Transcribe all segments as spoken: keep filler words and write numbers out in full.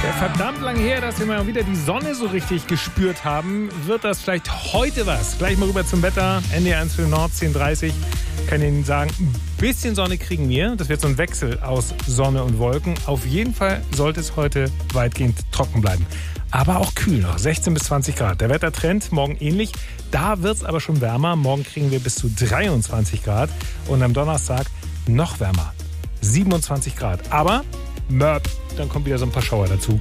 Verdammt lang her, dass wir mal wieder die Sonne so richtig gespürt haben. Wird das vielleicht heute was? Gleich mal rüber zum Wetter. N D R eins für Nord, zehn Uhr dreißig. Kann Ihnen sagen, ein bisschen Sonne kriegen wir. Das wird so ein Wechsel aus Sonne und Wolken. Auf jeden Fall sollte es heute weitgehend trocken bleiben. Aber auch kühl noch, sechzehn bis zwanzig Grad. Der Wettertrend morgen ähnlich. Da wird es aber schon wärmer. Morgen kriegen wir bis zu dreiundzwanzig Grad. Und am Donnerstag noch wärmer, siebenundzwanzig Grad. Aber Möp, dann kommt wieder so ein paar Schauer dazu.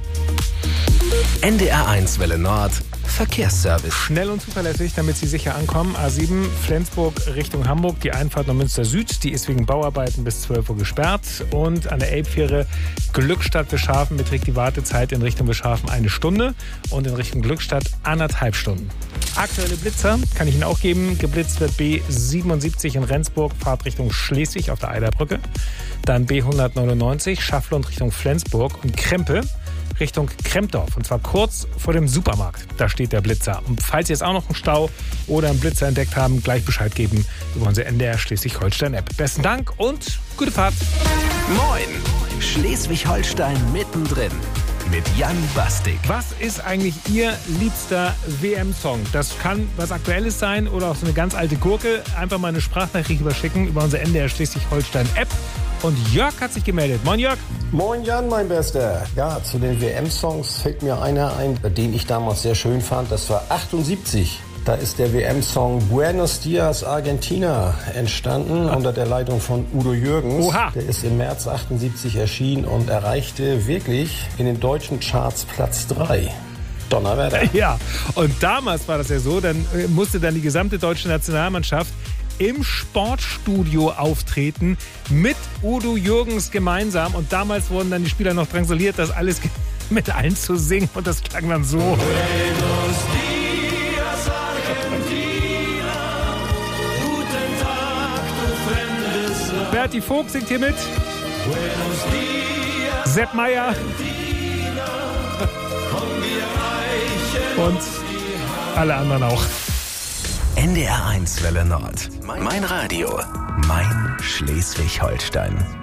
N D R eins Welle Nord, Verkehrsservice. Schnell und zuverlässig, damit Sie sicher ankommen. A sieben, Flensburg Richtung Hamburg, die Einfahrt nach Münster Süd, die ist wegen Bauarbeiten bis zwölf Uhr gesperrt. Und an der Elbfähre Glückstadt-Wischhafen beträgt die Wartezeit in Richtung Wischhafen eine Stunde und in Richtung Glückstadt anderthalb Stunden. Aktuelle Blitzer kann ich Ihnen auch geben. Geblitzt wird B siebenundsiebzig in Rendsburg, Fahrt Richtung Schleswig auf der Eiderbrücke. Dann B hundertneunundneunzig, Schafflund Richtung Flensburg und Krempe Richtung Krempdorf. Und zwar kurz vor dem Supermarkt. Da steht der Blitzer. Und falls Sie jetzt auch noch einen Stau oder einen Blitzer entdeckt haben, gleich Bescheid geben über unsere N D R Schleswig-Holstein-App. Besten Dank und gute Fahrt. Moin, Schleswig-Holstein mittendrin. Mit Jan Bastik. Was ist eigentlich Ihr liebster W M-Song? Das kann was Aktuelles sein oder auch so eine ganz alte Gurke. Einfach mal eine Sprachnachricht überschicken über unsere N D R Schleswig-Holstein-App. Und Jörg hat sich gemeldet. Moin Jörg. Moin Jan, mein Bester. Ja, zu den W M-Songs fällt mir einer ein, den ich damals sehr schön fand. Das war achtundsiebzig. Da ist der W M-Song Buenos Dias Argentina entstanden unter der Leitung von Udo Jürgens. Oha. Der ist im März achtundsiebzig erschienen und erreichte wirklich in den deutschen Charts Platz drei. Donnerwetter. Ja, und damals war das ja so, dann musste dann die gesamte deutsche Nationalmannschaft im Sportstudio auftreten mit Udo Jürgens gemeinsam. Und damals wurden dann die Spieler noch drangsaliert, das alles mit allen zu singen. Und das klang dann so. Buenos Dias, Argentina. Guten Tag, du fremdes Land. Berti Vogt singt hier mit. Buenos Dias, Sepp Meier. Argentina. Komm, wir reichen Und alle anderen auch. N D R eins Welle Nord. Mein Radio. Mein Schleswig-Holstein.